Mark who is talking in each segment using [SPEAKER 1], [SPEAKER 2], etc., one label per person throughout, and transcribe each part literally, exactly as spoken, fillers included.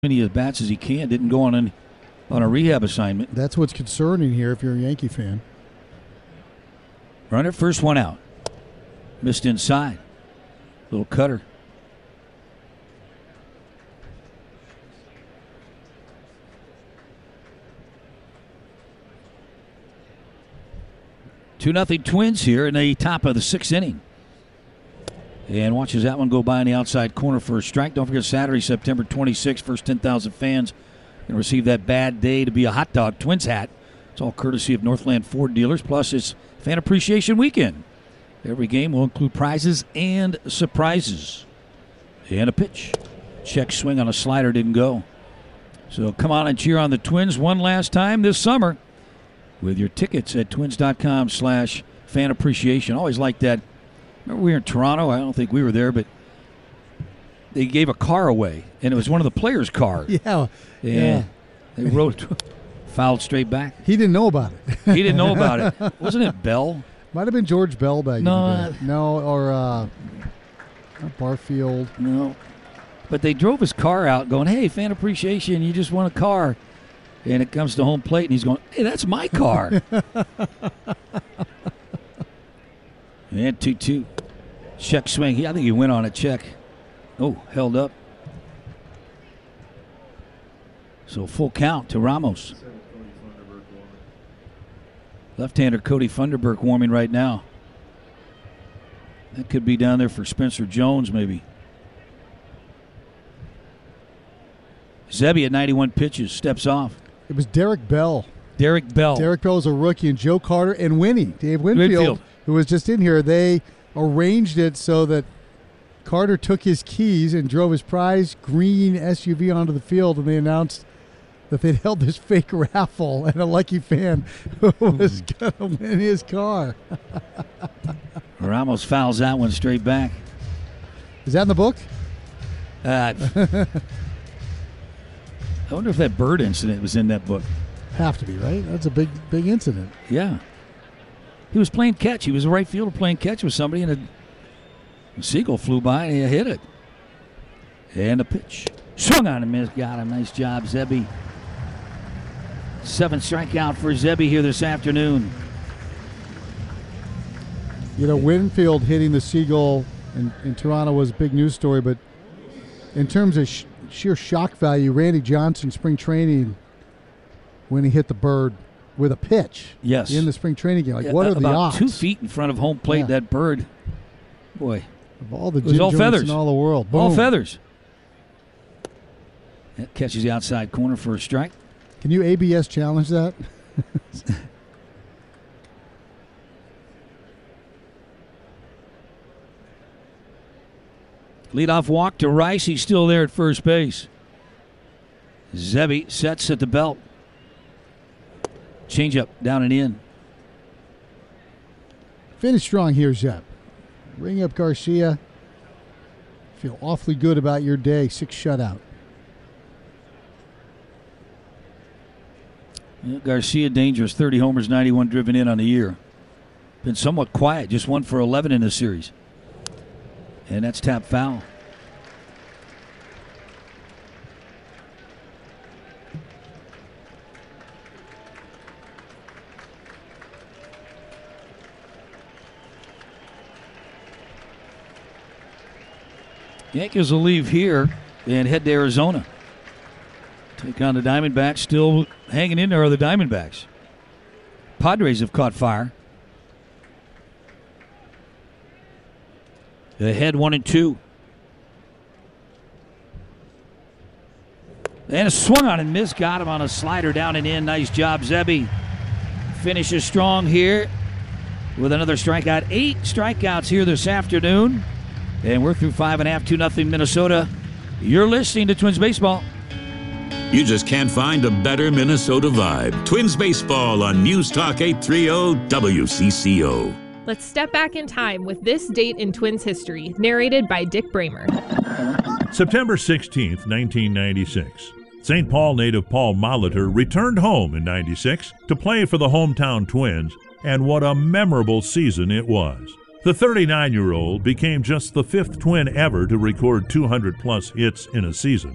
[SPEAKER 1] many at bats as he can. Didn't go on an, on a rehab assignment.
[SPEAKER 2] That's what's concerning here if you're a Yankee fan.
[SPEAKER 1] Runner, first one out. Missed inside. Little cutter. two nothing Twins here in the top of the sixth inning. And watches that one go by in the outside corner for a strike. Don't forget Saturday, September twenty-sixth, first ten thousand fans going to receive that bad day to be a hot dog Twins hat. It's all courtesy of Northland Ford dealers. Plus, it's Fan Appreciation Weekend. Every game will include prizes and surprises. And a pitch. Check swing on a slider didn't go. So come on and cheer on the Twins one last time this summer with your tickets at twins.com slash fan appreciation. Always like that. Remember we were in Toronto? I don't think we were there, but they gave a car away, and it was one of the players' cars.
[SPEAKER 2] Yeah.
[SPEAKER 1] And
[SPEAKER 2] yeah.
[SPEAKER 1] They wrote, fouled straight back.
[SPEAKER 2] He didn't know about it.
[SPEAKER 1] He didn't know about it. Wasn't it Bell?
[SPEAKER 2] Might have been George Bell back
[SPEAKER 1] no,
[SPEAKER 2] in the day. No, or uh, Barfield.
[SPEAKER 1] No. But they drove his car out going, hey, fan appreciation, you just won a car. And it comes to home plate, and he's going, hey, that's my car. And two two. Check swing. He, I think he went on a check. Oh, held up. So full count to Ramos. Left-hander Cody Funderburk warming right now. That could be down there for Spencer Jones, maybe. Zebby at ninety-one pitches, steps off.
[SPEAKER 2] It was Derek Bell.
[SPEAKER 1] Derek Bell.
[SPEAKER 2] Derek Bell was a rookie, and Joe Carter and Winnie, Dave Winfield,
[SPEAKER 1] Winfield,
[SPEAKER 2] who was just in here, they arranged it so that Carter took his keys and drove his prize green S U V onto the field, and they announced that they'd held this fake raffle, and a lucky fan was going to win his car.
[SPEAKER 1] Ramos fouls that one straight back.
[SPEAKER 2] Is that in the book?
[SPEAKER 1] Uh, I wonder if that bird incident was in that book.
[SPEAKER 2] Have to be, right? That's a big, big incident.
[SPEAKER 1] Yeah. He was playing catch. He was a right fielder playing catch with somebody, and a, a seagull flew by and he hit it. And a pitch. Swung on and missed. Got him. Nice job, Zebby. Seventh strikeout for Zebby here this afternoon.
[SPEAKER 2] You know, Winfield hitting the seagull in, in Toronto was a big news story, but in terms of sh- sheer shock value, Randy Johnson, spring training, when he hit the bird with a pitch.
[SPEAKER 1] Yes.
[SPEAKER 2] In the spring training game. Like,
[SPEAKER 1] yeah,
[SPEAKER 2] what are
[SPEAKER 1] about
[SPEAKER 2] the odds?
[SPEAKER 1] Two feet in front of home plate,
[SPEAKER 2] yeah.
[SPEAKER 1] that bird. Boy.
[SPEAKER 2] Of all the
[SPEAKER 1] it was
[SPEAKER 2] gym
[SPEAKER 1] all
[SPEAKER 2] joints
[SPEAKER 1] feathers.
[SPEAKER 2] in all the world. Boom.
[SPEAKER 1] All feathers. That catches the outside corner for a strike.
[SPEAKER 2] Can you A B S challenge that?
[SPEAKER 1] Leadoff walk to Rice. He's still there at first base. Zebby sets at the belt. Changeup down and in.
[SPEAKER 2] Finish strong here, Zeb. Ring up Garcia. Feel awfully good about your day. Six shutout.
[SPEAKER 1] Yeah, Garcia dangerous. thirty homers, ninety-one driven in on the year. Been somewhat quiet. Just one for eleven in this series. And that's tap foul. Yankees will leave here and head to Arizona. Take on the Diamondbacks. Still hanging in there are the Diamondbacks. Padres have caught fire. Ahead one and two. And a swung on and missed. Got him on a slider down and in. Nice job, Zebby. Finishes strong here with another strikeout. Eight strikeouts here this afternoon. And we're through five and a half, two nothing Minnesota. You're listening to Twins Baseball.
[SPEAKER 3] You just can't find a better Minnesota vibe. Twins Baseball on News Talk eight thirty W C C O.
[SPEAKER 4] Let's step back in time with this date in Twins history, narrated by Dick Bramer.
[SPEAKER 5] September sixteenth, nineteen ninety-six. Saint Paul native Paul Molitor returned home in ninety-six to play for the hometown Twins, and what a memorable season it was. The thirty-nine-year-old became just the fifth Twin ever to record two hundred plus hits in a season.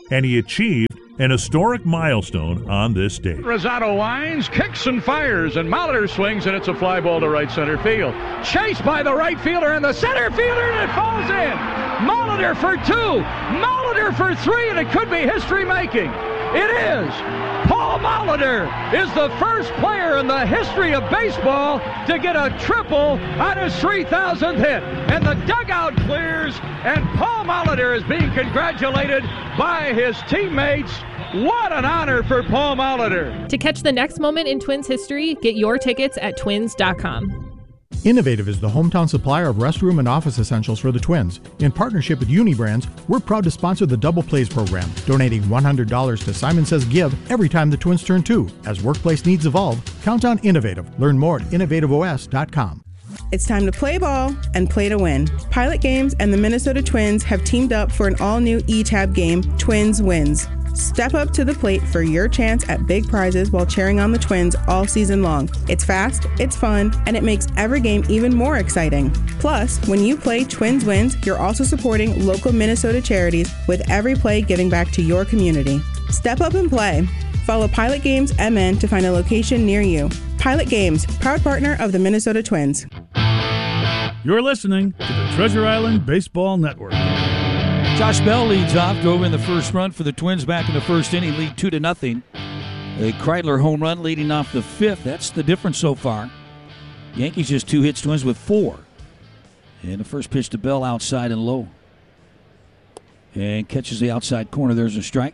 [SPEAKER 5] and he achieved an historic milestone on this day.
[SPEAKER 6] Rosado winds, kicks and fires, and Molitor swings, and it's a fly ball to right center field. Chased by the right fielder and the center fielder, and it falls in. Molitor for two, Molitor for three, and it could be history-making. It is. Paul Molitor is the first player in the history of baseball to get a triple on his three thousandth hit. And the dugout clears, and Paul Molitor is being congratulated by his teammates. What an honor for Paul Molitor.
[SPEAKER 4] To catch the next moment in Twins history, get your tickets at twins dot com.
[SPEAKER 7] Innovative is the hometown supplier of restroom and office essentials for the Twins. In partnership with Unibrands, we're proud to sponsor the Double Plays program, donating one hundred dollars to Simon Says Give every time the Twins turn two. As workplace needs evolve, count on Innovative. Learn more at innovative O S dot com.
[SPEAKER 8] It's time to play ball and play to win. Pilot Games and the Minnesota Twins have teamed up for an all-new E-Tab game, Twins Wins. Step up to the plate for your chance at big prizes while cheering on the Twins all season long. It's fast, it's fun, and it makes every game even more exciting. Plus, when you play Twins Wins, you're also supporting local Minnesota charities with every play giving back to your community. Step up and play. Follow Pilot Games M N to find a location near you. Pilot Games, proud partner of the Minnesota Twins.
[SPEAKER 9] You're listening to the Treasure Island Baseball Network.
[SPEAKER 1] Josh Bell leads off, drove in the first run for the Twins back in the first inning, lead two to nothing. A Kreidler home run leading off the fifth. That's the difference so far. Yankees just two hits, Twins with four. And the first pitch to Bell outside and low. And catches the outside corner. There's a strike.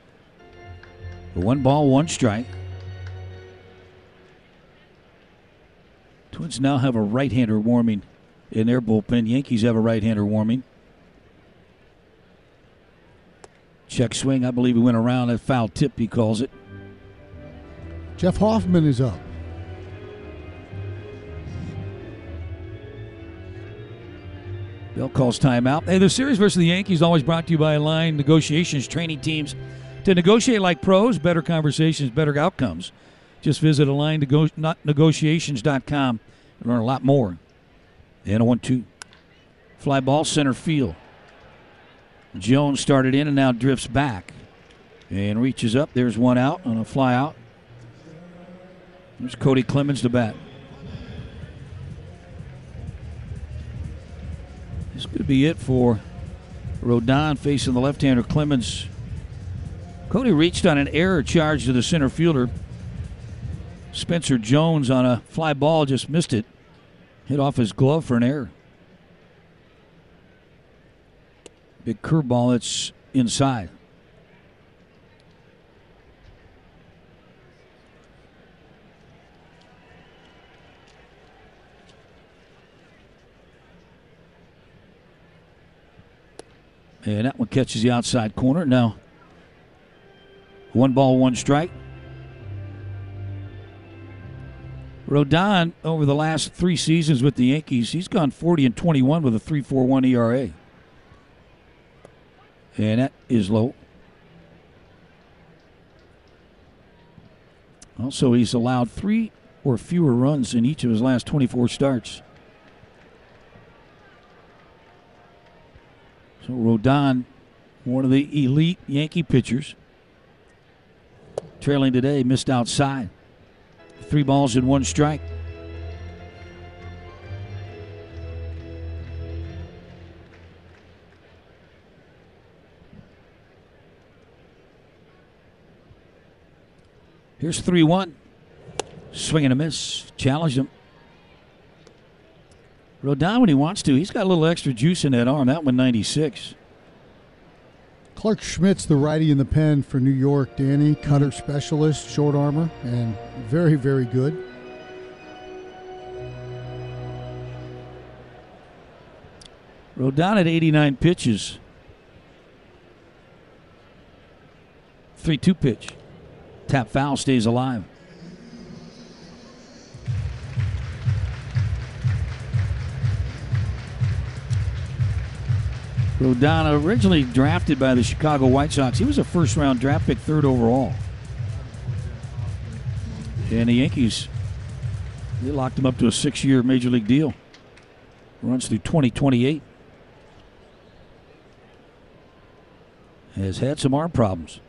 [SPEAKER 1] One ball, one strike. Twins now have a right-hander warming in their bullpen. Yankees have a right-hander warming. Check swing. I believe he went around. A foul tip, he calls it.
[SPEAKER 2] Jeff Hoffman is up.
[SPEAKER 1] Bell calls timeout. Hey, the series versus the Yankees always brought to you by Align Negotiations, training teams to negotiate like pros. Better conversations, better outcomes. Just visit align negotiations dot com and learn a lot more. And a one two. Fly ball, center field. Jones started in and now drifts back and reaches up. There's one out on a fly out. There's Cody Clemens to bat. This could be it for Rodon facing the left-hander Clemens. Cody reached on an error charge to the center fielder. Spencer Jones on a fly ball just missed it. Hit off his glove for an error. Big curveball that's inside. And that one catches the outside corner. Now, one ball, one strike. Rodon, over the last three seasons with the Yankees, he's gone forty and twenty-one with a three point four one E R A. And that is low. Also, he's allowed three or fewer runs in each of his last twenty-four starts. So Rodon, one of the elite Yankee pitchers, trailing today, missed outside. Three balls and one strike. Here's three one. Swing and a miss. Challenged him. Rodon, when he wants to, he's got a little extra juice in that arm. That one, ninety-six.
[SPEAKER 2] Clark Schmidt's the righty in the pen for New York, Danny. Cutter specialist, short armor, and very, very good.
[SPEAKER 1] Rodon at eighty-nine pitches. three two pitch. Tap foul, stays alive. Rodon, originally drafted by the Chicago White Sox, he was a first-round draft pick, third overall. And the Yankees, they locked him up to a six-year Major League deal. Runs through twenty twenty-eight. has had some arm problems.